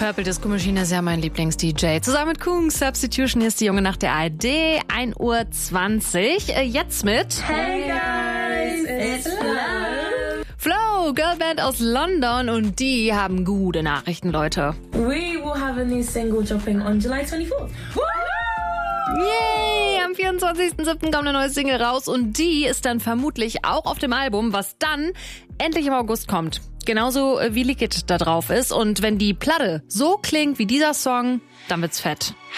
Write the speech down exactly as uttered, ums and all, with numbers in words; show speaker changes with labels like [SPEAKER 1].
[SPEAKER 1] Purple Disco Machine ist ja mein Lieblings-D J. Zusammen mit Kung Substitution, hier ist die Junge nach der A R D, ein Uhr zwanzig. Jetzt mit
[SPEAKER 2] Hey guys, it's Flo.
[SPEAKER 1] Flo, Girlband aus London, und die haben gute Nachrichten, Leute.
[SPEAKER 2] We will have a new single dropping on July twenty-fourth.
[SPEAKER 1] Yay! Am vierundzwanzigsten siebten kommt eine neue Single raus und die ist dann vermutlich auch auf dem Album, was dann endlich im August kommt. Genauso wie Liquid da drauf ist. Und wenn die Platte so klingt wie dieser Song, dann wird's fett.